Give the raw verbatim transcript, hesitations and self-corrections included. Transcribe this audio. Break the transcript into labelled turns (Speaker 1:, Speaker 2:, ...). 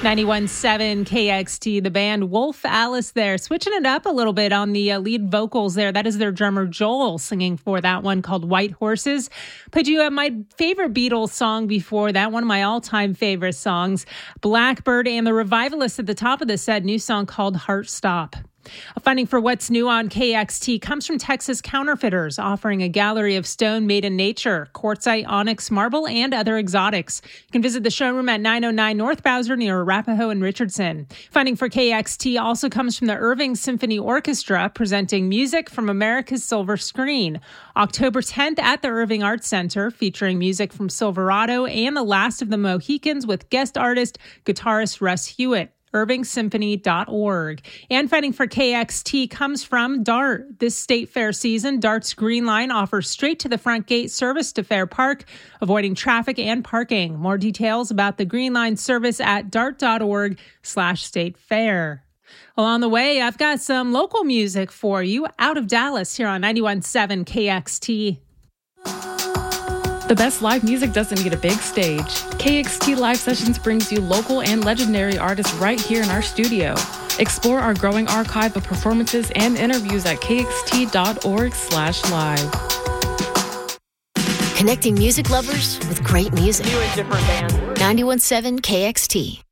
Speaker 1: ninety-one point seven K X T, the band Wolf Alice there, switching it up a little bit on the uh, lead vocals there. That is their drummer Joel singing for that one called White Horses. Played you uh, my favorite Beatles song before that, one of my all-time favorite songs, Blackbird, and the Revivalists at the top of the set, new song called Heart Stop. Funding for What's New on K X T comes from Texas Counterfeiters, offering a gallery of stone made in nature, quartzite, onyx, marble, and other exotics. You can visit the showroom at nine oh nine North Bowser near Arapahoe and Richardson. Funding for K X T also comes from the Irving Symphony Orchestra, presenting music from America's silver screen. October tenth at the Irving Arts Center, featuring music from Silverado and The Last of the Mohicans with guest artist, guitarist Russ Hewitt. irving symphony dot org. And funding for K X T comes from DART. This state fair season, DART's Green Line offers straight to the front gate service to Fair Park, avoiding traffic and parking. More details about the Green Line service at dart.org slash state fair. Along the way, I've got some local music for you out of Dallas here on ninety-one point seven K X T.
Speaker 2: The best live music doesn't need a big stage. K X T Live Sessions brings you local and legendary artists right here in our studio. Explore our growing archive of performances and interviews at kxt.org slash live.
Speaker 3: Connecting music lovers with great music.
Speaker 4: New and different bands.
Speaker 3: ninety-one point seven K X T.